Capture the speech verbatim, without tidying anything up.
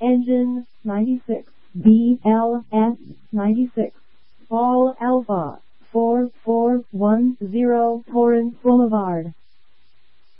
Engine ninety-six, B L S ninety-six, All Alpha four four one zero Torrance Boulevard.